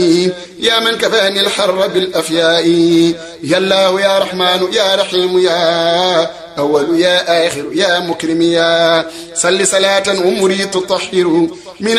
يا من كفاني الحر بالأفياء يا الله يا رحمن يا رحيم يا أول يا آخر يا مكرم يا صل صلاة أمري تطهر من